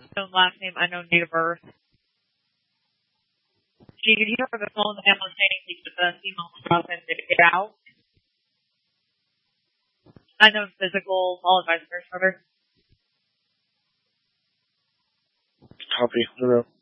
Unknown last name, unknown date of birth. She could hear the phone simultaneously with the female spouse and did it get out? Unknown physical, followed by the nurse mother. Copy.